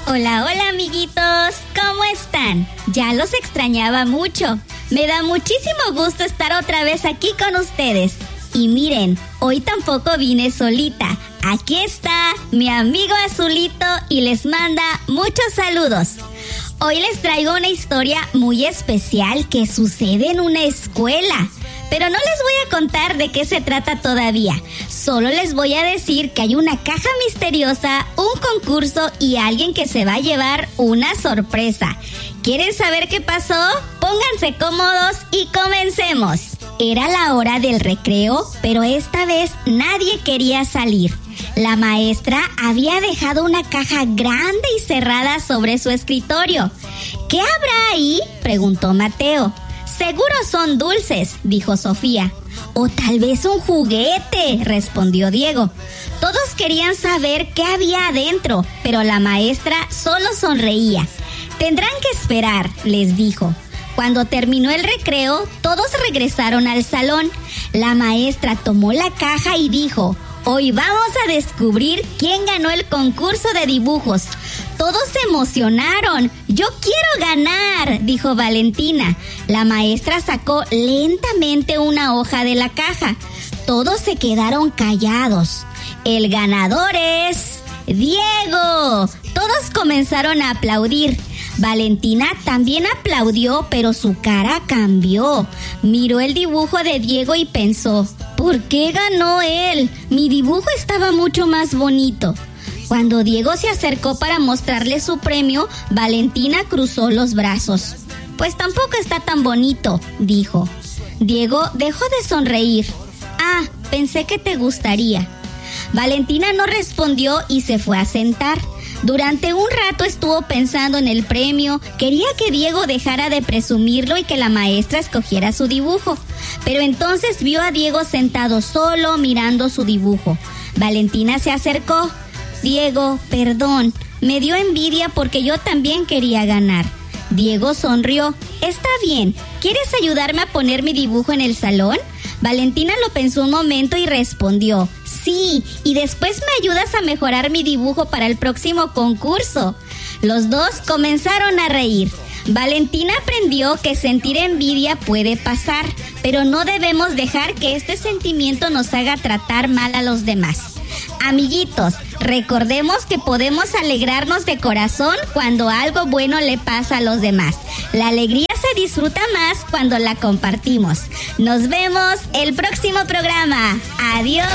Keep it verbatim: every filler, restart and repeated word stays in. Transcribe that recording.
Hola, hola amiguitos, ¿cómo están? Ya los extrañaba mucho. Me da muchísimo gusto estar otra vez aquí con ustedes. Y miren, hoy tampoco vine solita. Aquí está mi amigo Azulito y les manda muchos saludos. Hoy les traigo una historia muy especial que sucede en una escuela. Pero no les voy a contar de qué se trata todavía. Solo les voy a decir que hay una caja misteriosa, un concurso y alguien que se va a llevar una sorpresa. ¿Quieren saber qué pasó? Pónganse cómodos y comencemos. Era la hora del recreo, pero esta vez nadie quería salir. La maestra había dejado una caja grande y cerrada sobre su escritorio. ¿Qué habrá ahí?, preguntó Mateo. Seguro son dulces, dijo Sofía. O tal vez un juguete, respondió Diego. Todos querían saber qué había adentro, pero la maestra solo sonreía. Tendrán que esperar, les dijo. Cuando terminó el recreo, todos regresaron al salón. La maestra tomó la caja y dijo: hoy vamos a descubrir quién ganó el concurso de dibujos. Todos se emocionaron. ¡Yo quiero ganar!, dijo Valentina. La maestra sacó lentamente una hoja de la caja. Todos se quedaron callados. El ganador es Diego. Todos comenzaron a aplaudir. Valentina también aplaudió, pero su cara cambió. Miró el dibujo de Diego y pensó: ¿por qué ganó él? Mi dibujo estaba mucho más bonito. Cuando Diego se acercó para mostrarle su premio, Valentina cruzó los brazos. Pues tampoco está tan bonito, dijo. Diego dejó de sonreír. Ah, pensé que te gustaría. Valentina no respondió y se fue a sentar. Durante un rato estuvo pensando en el premio. Quería que Diego dejara de presumirlo y que la maestra escogiera su dibujo. Pero entonces vio a Diego sentado solo mirando su dibujo. Valentina se acercó. Diego, perdón, me dio envidia porque yo también quería ganar. Diego sonrió. Está bien, ¿quieres ayudarme a poner mi dibujo en el salón? Valentina lo pensó un momento y respondió: sí, y después me ayudas a mejorar mi dibujo para el próximo concurso. Los dos comenzaron a reír. Valentina aprendió que sentir envidia puede pasar, pero no debemos dejar que este sentimiento nos haga tratar mal a los demás. Amiguitos, recordemos que podemos alegrarnos de corazón cuando algo bueno le pasa a los demás. La alegría se disfruta más cuando la compartimos. Nos vemos el próximo programa. Adiós.